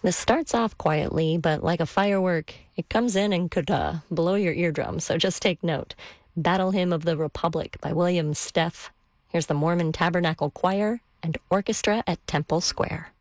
This starts off quietly, but like a firework, it comes in and could blow your eardrum, so just take note. Battle Hymn of the Republic by William Steff. Here's the Mormon Tabernacle Choir and Orchestra at Temple Square.